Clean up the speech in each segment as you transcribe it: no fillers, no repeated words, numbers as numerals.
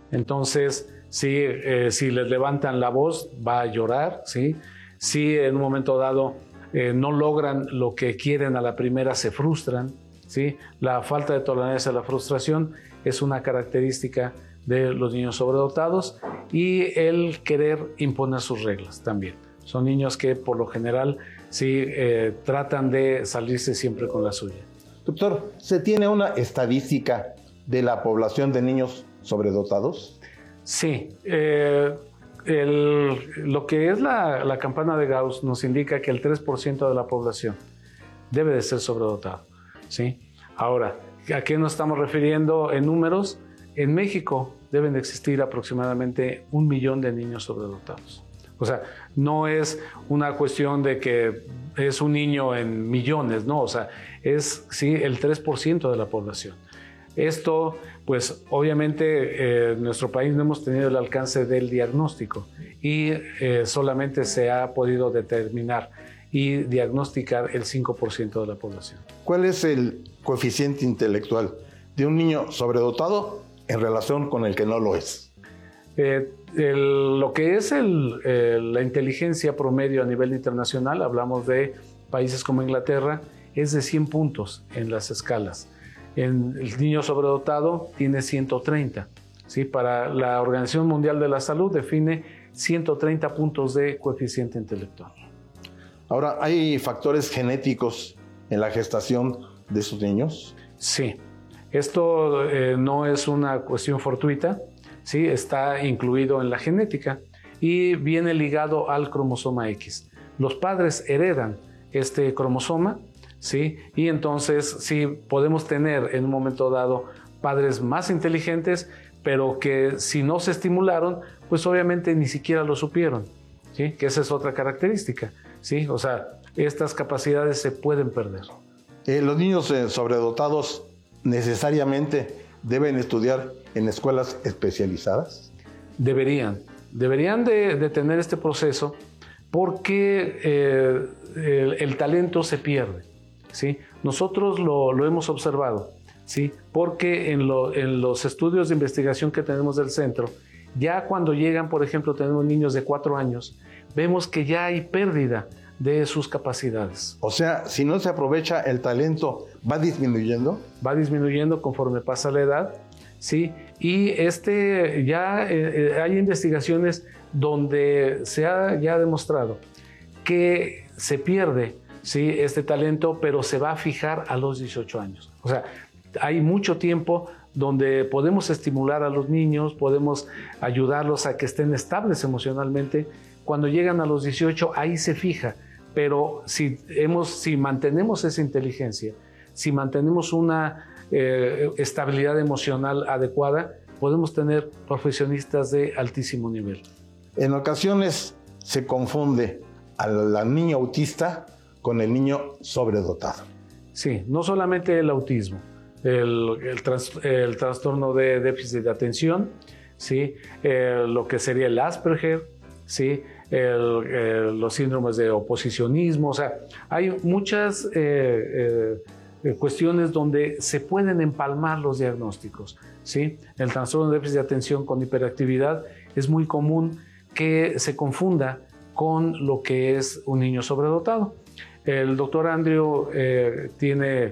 Entonces, sí, si les levantan la voz, va a llorar, ¿sí? Si en un momento dado no logran lo que quieren a la primera, se frustran, ¿sí? La falta de tolerancia a la frustración es una característica de los niños sobredotados, y el querer imponer sus reglas también. Son niños que por lo general sí tratan de salirse siempre con la suya. Doctor, ¿se tiene una estadística de la población de niños sobredotados? Sí, lo que es la campana de Gauss nos indica que el 3% de la población debe de ser sobredotado, ¿sí? Ahora, ¿a qué nos estamos refiriendo en números? En México deben de existir aproximadamente 1 millón de niños sobredotados. O sea, no es una cuestión de que es un niño en millones, no, o sea, es sí el 3% de la población. Esto, pues obviamente en nuestro país no hemos tenido el alcance del diagnóstico, y solamente se ha podido determinar y diagnosticar el 5% de la población. ¿Cuál es el coeficiente intelectual de un niño sobredotado en relación con el que no lo es? Lo que es la inteligencia promedio a nivel internacional, hablamos de países como Inglaterra, es de 100 puntos en las escalas. El niño sobredotado tiene 130. ¿Sí? Para la Organización Mundial de la Salud define 130 puntos de coeficiente intelectual. Ahora, ¿hay factores genéticos en la gestación de sus niños? Sí, esto no es una cuestión fortuita, ¿sí? Está incluido en la genética y viene ligado al cromosoma X. Los padres heredan este cromosoma, ¿sí? Y entonces sí podemos tener en un momento dado padres más inteligentes, pero que si no se estimularon, pues obviamente ni siquiera lo supieron, ¿sí? Que esa es otra característica, ¿sí? O sea, estas capacidades se pueden perder. ¿Los niños sobredotados necesariamente deben estudiar en escuelas especializadas? Deberían de tener este proceso, porque el talento se pierde, ¿sí? Nosotros lo hemos observado, ¿sí? Porque en los estudios de investigación que tenemos del centro, ya cuando llegan, por ejemplo, tenemos niños de 4 años, vemos que ya hay pérdida de sus capacidades. O sea, si no se aprovecha el talento, ¿va disminuyendo? Va disminuyendo conforme pasa la edad, ¿sí? Y ya hay investigaciones donde se ha ya demostrado que se pierde, ¿sí? Este talento, pero se va a fijar a los 18 años. O sea, hay mucho tiempo donde podemos estimular a los niños, podemos ayudarlos a que estén estables emocionalmente. Cuando llegan a los 18, ahí se fija. Pero si mantenemos esa inteligencia, si mantenemos una estabilidad emocional adecuada, podemos tener profesionistas de altísimo nivel. En ocasiones se confunde a la niña autista con el niño sobredotado. Sí, no solamente el autismo, el trastorno de déficit de atención, ¿sí? Lo que sería el Asperger, ¿sí? Los síndromes de oposicionismo, o sea, hay muchas cuestiones donde se pueden empalmar los diagnósticos, ¿sí? El trastorno de déficit de atención con hiperactividad es muy común que se confunda con lo que es un niño sobredotado. El doctor Andrew tiene,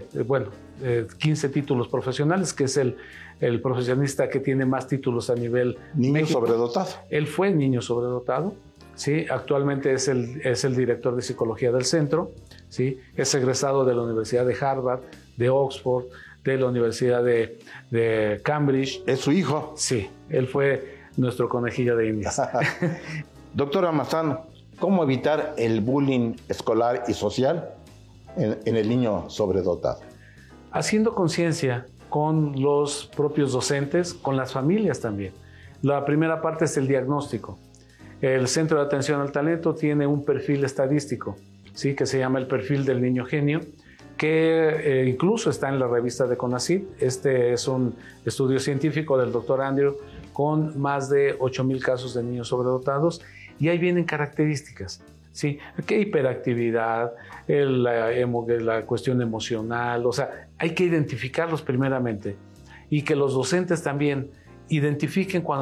15 títulos profesionales, que es el profesionista que tiene más títulos a nivel niño México. Sobredotado. Él fue niño sobredotado, ¿sí? Actualmente es el director de psicología del centro, ¿sí? Es egresado de la Universidad de Harvard, de Oxford, de la Universidad de Cambridge. ¿Es su hijo? Sí, él fue nuestro conejillo de indias. Doctora Mazán, ¿cómo evitar el bullying escolar y social en el niño sobredotado? Haciendo conciencia con los propios docentes, con las familias también. La primera parte es el diagnóstico. El Centro de Atención al Talento tiene un perfil estadístico, ¿sí? Que se llama el perfil del niño genio, que incluso está en la revista de CONACYT. Este es un estudio científico del doctor Andrew con más de 8,000 casos de niños sobredotados, y ahí vienen características, ¿sí? ¿Qué hiperactividad? La cuestión emocional, o sea, hay que identificarlos primeramente, y que los docentes también identifiquen cuando